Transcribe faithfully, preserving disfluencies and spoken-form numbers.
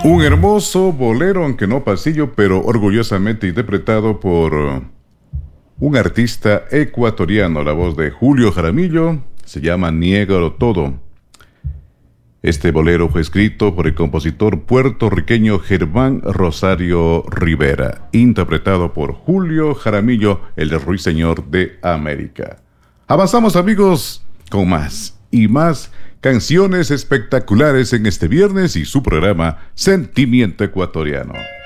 Un hermoso bolero, aunque no pasillo, pero orgullosamente interpretado por un artista ecuatoriano. La voz de Julio Jaramillo se llama Niégalo Todo. Este bolero fue escrito por el compositor puertorriqueño Germán Rosario Rivera, interpretado por Julio Jaramillo, el ruiseñor de América. Avanzamos, amigos, con más y más canciones espectaculares en este viernes y su programa Sentimiento Ecuatoriano.